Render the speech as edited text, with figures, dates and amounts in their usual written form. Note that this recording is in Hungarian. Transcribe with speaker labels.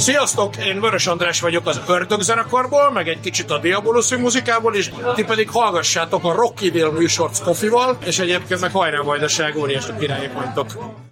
Speaker 1: Sziasztok, én Vörös András vagyok az Ördög zenekarból, meg egy kicsit a Diabolus muzikából is. Ti pedig hallgassátok a Rockyville műsort Kofival, és egyébként meg hajrá Vajdaság, óriási királyok vagytok.